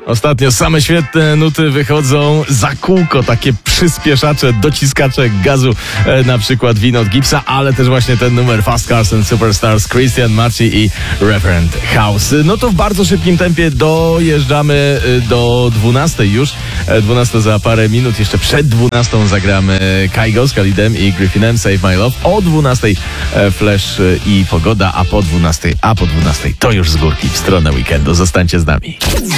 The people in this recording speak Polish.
Ostatnio same świetne nuty wychodzą za kółko, takie przyspieszacze, dociskacze gazu, na przykład Vino od Gibsa, ale też właśnie ten numer Fast Cars and Superstars, Christian Marci i Reverend House. No to w bardzo szybkim tempie dojeżdżamy do 12 już. 12 za parę minut, jeszcze przed 12 zagramy Kygo z Khalidem i Griffinem, Save My Love. O 12 Flash i Pogoda, a po 12 to już z górki w stronę weekendu. Zostańcie z nami.